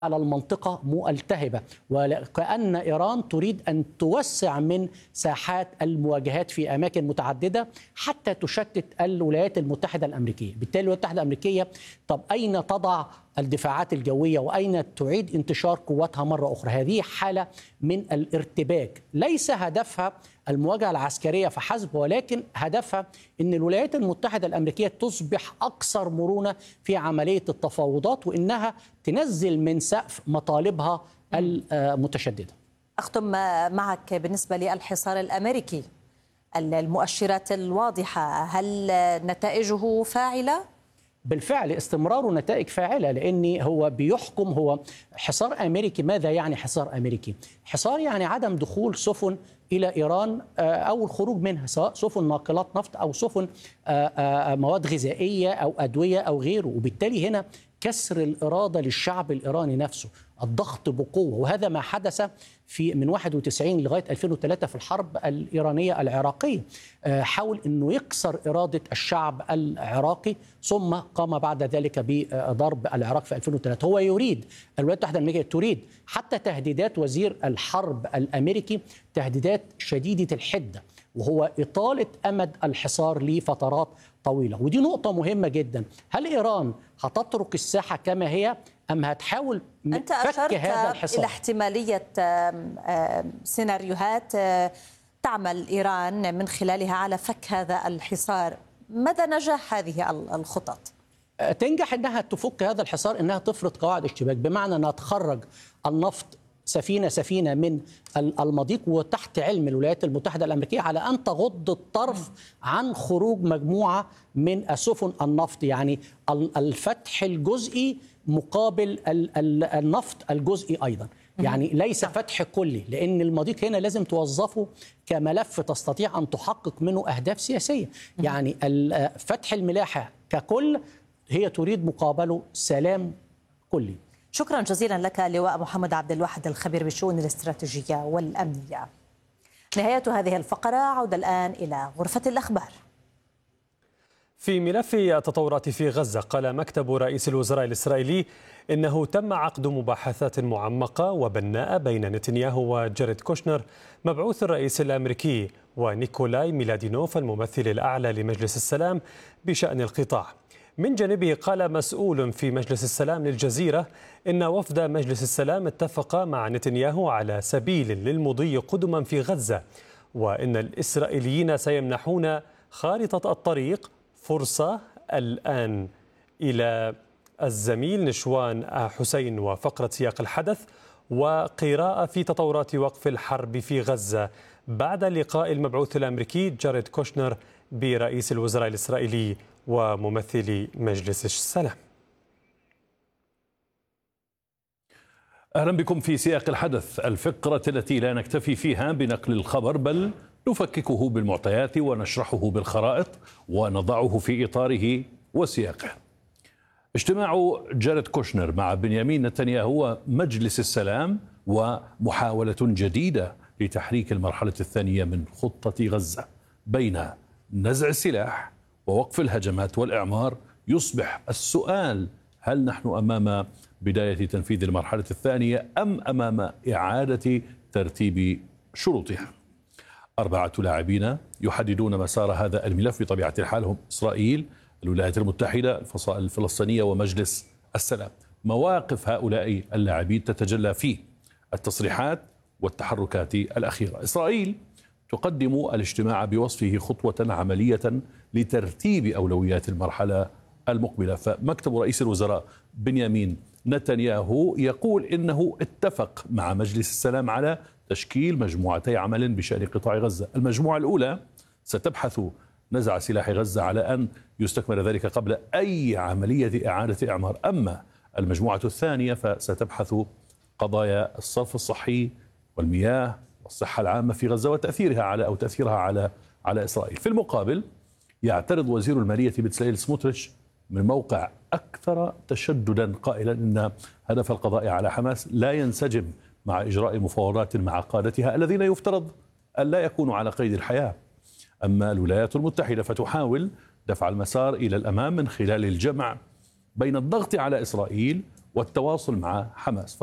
على المنطقة ملتهبة، وكأن إيران تريد أن توسع من ساحات المواجهات في أماكن متعددة حتى تشتت الولايات المتحدة الأمريكية. بالتالي الولايات المتحدة الأمريكية طب أين تضع الدفاعات الجوية وأين تعيد انتشار قواتها مرة أخرى؟ هذه حالة من الارتباك، ليس هدفها المواجهة العسكرية فحسب، ولكن هدفها أن الولايات المتحدة الأمريكية تصبح أكثر مرونة في عملية التفاوضات، وأنها تنزل من سقف مطالبها المتشددة. أختم معك بالنسبة للحصار الأمريكي، المؤشرات الواضحة، هل نتائجه فاعلة؟ بالفعل استمراره نتائج فاعلة، لأن هو بيحكم، هو حصار أمريكي. ماذا يعني حصار أمريكي؟ حصار يعني عدم دخول سفن إلى إيران أو الخروج منها، سواء سفن ناقلات نفط أو سفن مواد غذائية أو أدوية أو غيره. وبالتالي هنا كسر الإرادة للشعب الإيراني نفسه، الضغط بقوة، وهذا ما حدث من 91 لغاية 2003 في الحرب الإيرانية العراقية. حاول أنه يكسر إرادة الشعب العراقي، ثم قام بعد ذلك بضرب العراق في 2003. هو يريد، الولايات المتحدة الأمريكية تريد، حتى تهديدات وزير الحرب الأمريكي تهديدات شديدة الحدة، وهو إطالة أمد الحصار لفترات طويلة. ودي نقطة مهمة جدا. هل إيران هتترك الساحة كما هي أم هتحاول أنت فك هذا الحصار؟ إلى احتمالية سيناريوهات تعمل إيران من خلالها على فك هذا الحصار. مدى نجاح هذه الخطط؟ تنجح أنها تفك هذا الحصار، أنها تفرض قواعد اشتباك، بمعنى أنها تخرج النفط سفينة من المضيق، وتحت علم الولايات المتحدة الأمريكية على أن تغض الطرف عن خروج مجموعة من سفن النفط، يعني الفتح الجزئي مقابل النفط الجزئي أيضا، يعني ليس فتح كلي، لأن المضيق هنا لازم توظفه كملف تستطيع أن تحقق منه أهداف سياسية. يعني فتح الملاحة ككل هي تريد مقابله سلام كلي. شكرا جزيلا لك اللواء محمد عبد الواحد، الخبير بالشؤون الاستراتيجية والأمنية. نهاية هذه الفقرة، عودة الآن إلى غرفة الأخبار. في ملف التطورات في غزة، قال مكتب رئيس الوزراء الإسرائيلي إنه تم عقد مباحثات معمقة وبناءة بين نتنياهو وجاريد كوشنر مبعوث الرئيس الأمريكي ونيكولاي ميلادينوف الممثل الأعلى لمجلس السلام بشأن القطاع. من جانبه قال مسؤول في مجلس السلام للجزيرة إن وفد مجلس السلام اتفق مع نتنياهو على سبيل للمضي قدما في غزة، وإن الإسرائيليين سيمنحون خارطة الطريق فرصة الآن. إلى الزميل نشوان حسين وفقرة سياق الحدث وقراءة في تطورات وقف الحرب في غزة بعد لقاء المبعوث الأمريكي جاريد كوشنر برئيس الوزراء الإسرائيلي وممثلي مجلس السلام. أهلا بكم في سياق الحدث، الفقرة التي لا نكتفي فيها بنقل الخبر بل نفككه بالمعطيات ونشرحه بالخرائط ونضعه في إطاره وسياقه. اجتماع جاريد كوشنر مع بنيامين نتنياهو ومجلس السلام ومحاولة جديدة لتحريك المرحلة الثانية من خطة غزة بين نزع السلاح ووقف الهجمات والإعمار. يصبح السؤال: هل نحن أمام بداية تنفيذ المرحلة الثانية أم أمام إعادة ترتيب شروطها؟ 4 لاعبين يحددون مسار هذا الملف بطبيعة الحال، هم إسرائيل، الولايات المتحدة، الفصائل الفلسطينية ومجلس السلام. مواقف هؤلاء اللاعبين تتجلى في التصريحات والتحركات الأخيرة. إسرائيل تقدم الاجتماع بوصفه خطوة عملية لترتيب أولويات المرحلة المقبلة، فمكتب رئيس الوزراء بنيامين نتنياهو يقول إنه اتفق مع مجلس السلام على تشكيل مجموعتي عمل بشأن قطاع غزة. المجموعة الأولى ستبحث نزع سلاح غزة على أن يستكمل ذلك قبل أي عملية إعادة إعمار، أما المجموعة الثانية فستبحث قضايا الصرف الصحي والمياه والصحة العامة في غزة وتأثيرها على إسرائيل. في المقابل يعترض وزير المالية بتسليل سموتريتش من موقع أكثر تشددا قائلا إن هدف القضاء على حماس لا ينسجم مع إجراء مفاوضات مع قادتها الذين يفترض أن لا يكونوا على قيد الحياة. أما الولايات المتحدة فتحاول دفع المسار إلى الأمام من خلال الجمع بين الضغط على إسرائيل والتواصل مع حماس.